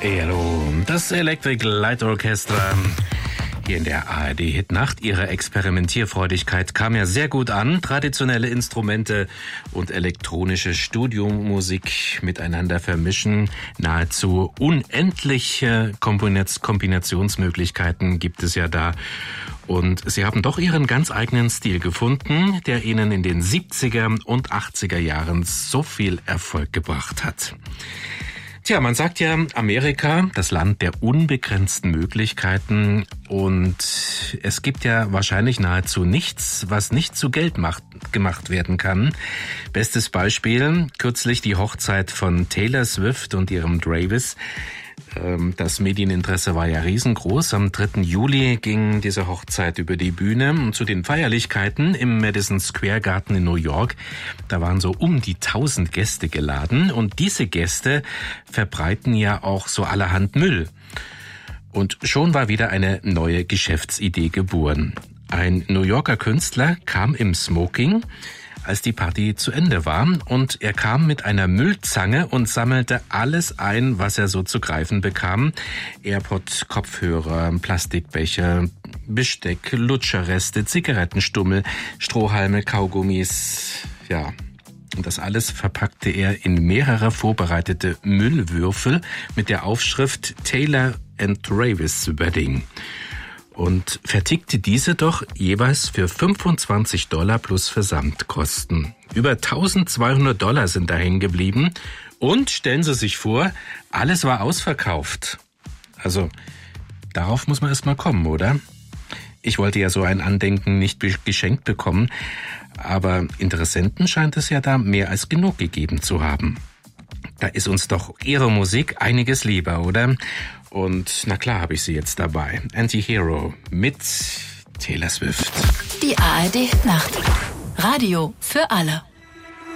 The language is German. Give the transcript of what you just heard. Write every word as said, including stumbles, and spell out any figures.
Hallo, das Electric Light Orchestra hier in der A R D Hitnacht. Ihre Experimentierfreudigkeit kam ja sehr gut an. Traditionelle Instrumente und elektronische Studiomusik miteinander vermischen. Nahezu unendliche Kombinationsmöglichkeiten gibt es ja da. Und Sie haben doch Ihren ganz eigenen Stil gefunden, der Ihnen in den siebziger und achtziger Jahren so viel Erfolg gebracht hat. Tja, man sagt ja, Amerika, das Land der unbegrenzten Möglichkeiten, und es gibt ja wahrscheinlich nahezu nichts, was nicht zu Geld macht, gemacht werden kann. Bestes Beispiel, kürzlich die Hochzeit von Taylor Swift und ihrem Travis. Das Medieninteresse war ja riesengroß. Am dritten Juli ging diese Hochzeit über die Bühne und zu den Feierlichkeiten im Madison Square Garden in New York. Da waren so um die tausend Gäste geladen, und diese Gäste verbreiten ja auch so allerhand Müll. Und schon war wieder eine neue Geschäftsidee geboren. Ein New Yorker Künstler kam im Smoking, als die Party zu Ende war, und er kam mit einer Müllzange und sammelte alles ein, was er so zu greifen bekam. AirPod, Kopfhörer, Plastikbecher, Besteck, Lutscherreste, Zigarettenstummel, Strohhalme, Kaugummis, ja. Und das alles verpackte er in mehrere vorbereitete Müllwürfel mit der Aufschrift Taylor and Travis Wedding. Und vertickte diese doch jeweils für fünfundzwanzig Dollar plus Versandkosten. Über eintausendzweihundert Dollar sind da hängen geblieben. Und stellen Sie sich vor, alles war ausverkauft. Also, darauf muss man erst mal kommen, oder? Ich wollte ja so ein Andenken nicht geschenkt bekommen, aber Interessenten scheint es ja da mehr als genug gegeben zu haben. Da ist uns doch Ihre Musik einiges lieber, oder? Und na klar habe ich sie jetzt dabei. Anti-Hero mit Taylor Swift. Die A R D Nacht. Radio für alle.